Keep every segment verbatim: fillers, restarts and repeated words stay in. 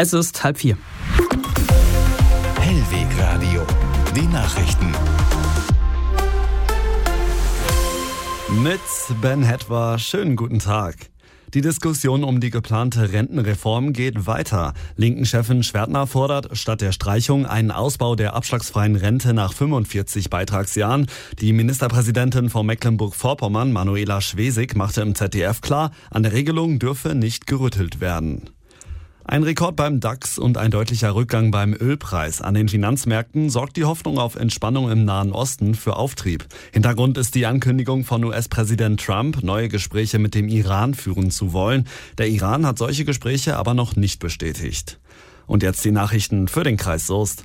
Es ist halb vier. Hellweg Radio, die Nachrichten. Mit Ben Hetwer, schönen guten Tag. Die Diskussion um die geplante Rentenreform geht weiter. Linken-Chefin Schwertner fordert statt der Streichung einen Ausbau der abschlagsfreien Rente nach fünfundvierzig Beitragsjahren. Die Ministerpräsidentin von Mecklenburg-Vorpommern, Manuela Schwesig, machte im Z D F klar, an der Regelung dürfe nicht gerüttelt werden. Ein Rekord beim DAX und ein deutlicher Rückgang beim Ölpreis. An den Finanzmärkten sorgt die Hoffnung auf Entspannung im Nahen Osten für Auftrieb. Hintergrund ist die Ankündigung von U S-Präsident Trump, neue Gespräche mit dem Iran führen zu wollen. Der Iran hat solche Gespräche aber noch nicht bestätigt. Und jetzt die Nachrichten für den Kreis Soest.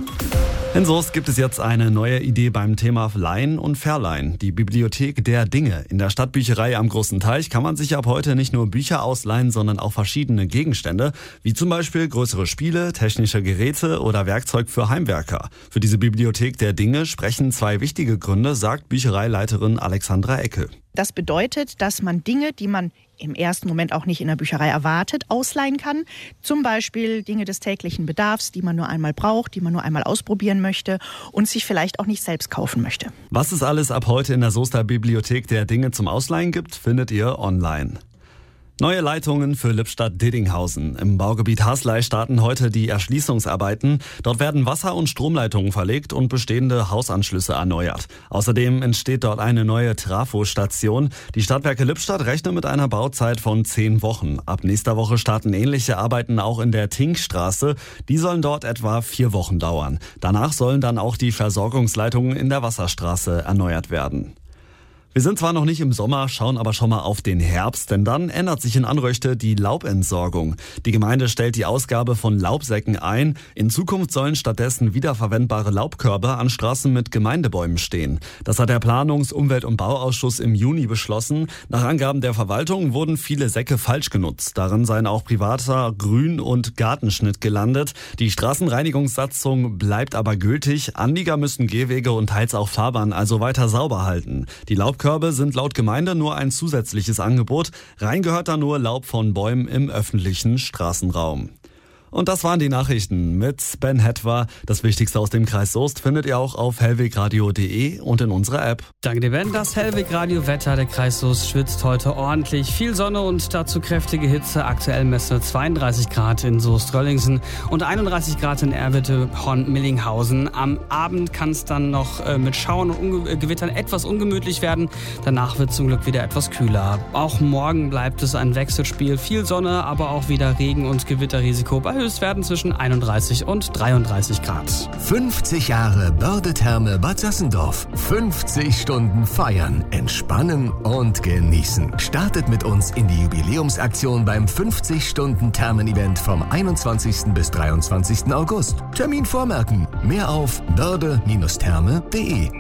In Soest gibt es jetzt eine neue Idee beim Thema Leihen und Verleihen. Die Bibliothek der Dinge. In der Stadtbücherei am Großen Teich kann man sich ab heute nicht nur Bücher ausleihen, sondern auch verschiedene Gegenstände, wie zum Beispiel größere Spiele, technische Geräte oder Werkzeug für Heimwerker. Für diese Bibliothek der Dinge sprechen zwei wichtige Gründe, sagt Büchereileiterin Alexandra Ecke. Das bedeutet, dass man Dinge, die man im ersten Moment auch nicht in der Bücherei erwartet, ausleihen kann. Zum Beispiel Dinge des täglichen Bedarfs, die man nur einmal braucht, die man nur einmal ausprobieren möchte und sich vielleicht auch nicht selbst kaufen möchte. Was es alles ab heute in der Soester Bibliothek der Dinge zum Ausleihen gibt, findet ihr online. Neue Leitungen für Lippstadt-Didinghausen. Im Baugebiet Haslei starten heute die Erschließungsarbeiten. Dort werden Wasser- und Stromleitungen verlegt und bestehende Hausanschlüsse erneuert. Außerdem entsteht dort eine neue Trafostation. Die Stadtwerke Lippstadt rechnen mit einer Bauzeit von zehn Wochen. Ab nächster Woche starten ähnliche Arbeiten auch in der Tinkstraße. Die sollen dort etwa vier Wochen dauern. Danach sollen dann auch die Versorgungsleitungen in der Wasserstraße erneuert werden. Wir sind zwar noch nicht im Sommer, schauen aber schon mal auf den Herbst, denn dann ändert sich in Anröchte die Laubentsorgung. Die Gemeinde stellt die Ausgabe von Laubsäcken ein. In Zukunft sollen stattdessen wiederverwendbare Laubkörbe an Straßen mit Gemeindebäumen stehen. Das hat der Planungs-, Umwelt- und Bauausschuss im Juni beschlossen. Nach Angaben der Verwaltung wurden viele Säcke falsch genutzt. Darin seien auch privater Grün- und Gartenschnitt gelandet. Die Straßenreinigungssatzung bleibt aber gültig. Anlieger müssen Gehwege und teils auch Fahrbahnen also weiter sauber halten. Die Laub Laubkörbe sind laut Gemeinde nur ein zusätzliches Angebot. Rein gehört da nur Laub von Bäumen im öffentlichen Straßenraum. Und das waren die Nachrichten mit Ben Hetwer. Das Wichtigste aus dem Kreis Soest findet ihr auch auf hellwegradio punkt de und in unserer App. Danke dir, Ben. Das Hellweg-Radio-Wetter. Der Kreis Soest schwitzt heute ordentlich. Viel Sonne und dazu kräftige Hitze. Aktuell messen wir zweiunddreißig Grad in Soest-Röllingsen und einunddreißig Grad in Erwitte, Horn, Millinghausen. Am Abend kann es dann noch äh, mit Schauern und Unge- Gewittern etwas ungemütlich werden. Danach wird zum Glück wieder etwas kühler. Auch morgen bleibt es ein Wechselspiel. Viel Sonne, aber auch wieder Regen- und Gewitterrisiko bei Höchstwerten zwischen einunddreißig und dreiunddreißig Grad. fünfzig Jahre Börde-Therme Bad Sassendorf. fünfzig Stunden feiern, entspannen und genießen. Startet mit uns in die Jubiläumsaktion beim fünfzig-Stunden-Thermen-Event vom einundzwanzigsten bis dreiundzwanzigsten August. Termin vormerken. Mehr auf börde Therme punkt de.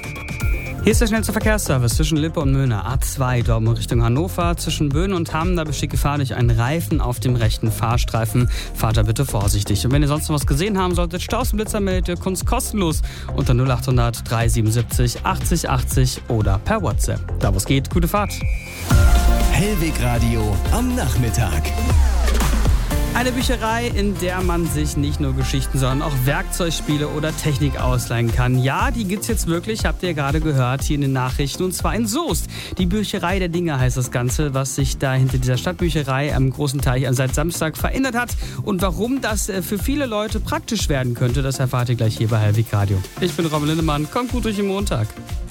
Hier ist der schnellste Verkehrsservice zwischen Lippe und Möhne. A zwei Dortmund Richtung Hannover. Zwischen Böhnen und Hamm, da besteht Gefahr durch einen Reifen auf dem rechten Fahrstreifen. Fahrt da bitte vorsichtig. Und wenn ihr sonst noch was gesehen haben solltet, Staussenblitzer meldet ihr uns kostenlos unter null achthundert dreihundertsiebenundsiebzig achtzig achtzig oder per WhatsApp. Da wo es geht, gute Fahrt. Hellweg Radio am Nachmittag. Eine Bücherei, in der man sich nicht nur Geschichten, sondern auch Werkzeugspiele oder Technik ausleihen kann. Ja, die gibt's jetzt wirklich, habt ihr gerade gehört hier in den Nachrichten, und zwar in Soest. Die Bücherei der Dinge heißt das Ganze, was sich da hinter dieser Stadtbücherei am Großen Teich seit Samstag verändert hat. Und warum das für viele Leute praktisch werden könnte, das erfahrt ihr gleich hier bei Hellweg Radio. Ich bin Robin Lindemann, kommt gut durch den Montag.